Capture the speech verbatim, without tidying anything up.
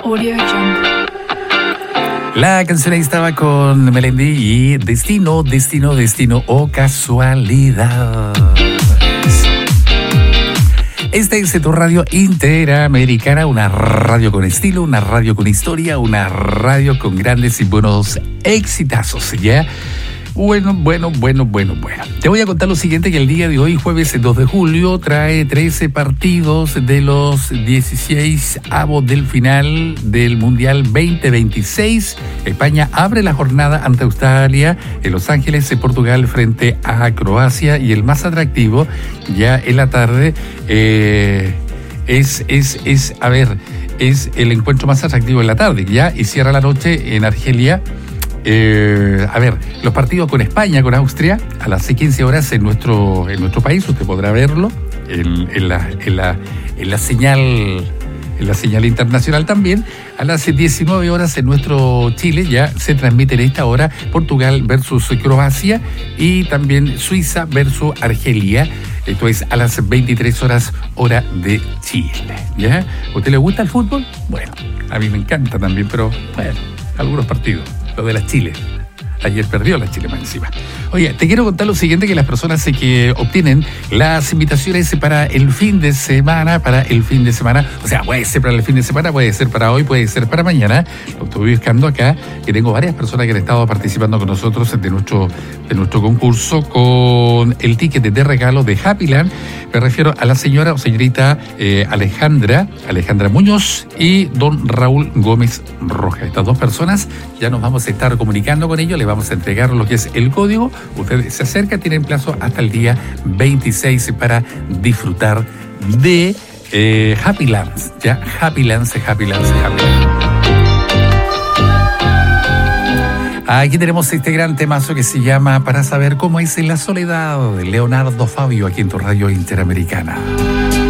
Audio Jungle. La canción ahí estaba con Melendi y Destino, Destino, Destino o Casualidad. Esta es tu radio interamericana, una radio con estilo, una radio con historia, una radio con grandes y buenos exitazos, ¿ya? Bueno, bueno, bueno, bueno, bueno. Te voy a contar lo siguiente, que el día de hoy, jueves dos de julio, trae trece partidos de los dieciséis avos del final del Mundial veinte veintiséis. España abre la jornada ante Australia en Los Ángeles, en Portugal, frente a Croacia. Y el más atractivo, ya en la tarde, eh, es, es, es, a ver, es el encuentro más atractivo en la tarde, ya, y cierra la noche en Argelia. Eh, a ver, los partidos con España, con Austria, a las quince horas en nuestro, en nuestro país, usted podrá verlo en, en, la, en, la, en la señal, en la señal internacional también. A las diecinueve horas en nuestro Chile ya se transmite en esta hora Portugal versus Croacia y también Suiza versus Argelia. Esto es a las veintitrés horas hora de Chile, ¿ya? ¿A usted le gusta el fútbol? Bueno, a mí me encanta también, pero bueno, algunos partidos. Lo de la Chile. Ayer perdió la Chile más encima. Oye, te quiero contar lo siguiente, que las personas que obtienen las invitaciones para el fin de semana, para el fin de semana, o sea, puede ser para el fin de semana, puede ser para hoy, puede ser para mañana. Lo estoy buscando acá, que tengo varias personas que han estado participando con nosotros de nuestro, de nuestro concurso con el ticket de regalo de Happyland. Me refiero a la señora o señorita eh, Alejandra, Alejandra Muñoz y don Raúl Gómez Rojas. Estas dos personas ya nos vamos a estar comunicando con ellos, les vamos a entregar lo que es el código. Usted se acerca, tienen plazo hasta el día veintiséis para disfrutar de eh, Happyland, ya, Happyland, Happyland, Happyland. Aquí tenemos este gran temazo que se llama Para saber cómo es la soledad, de Leonardo Fabio, aquí en tu radio interamericana.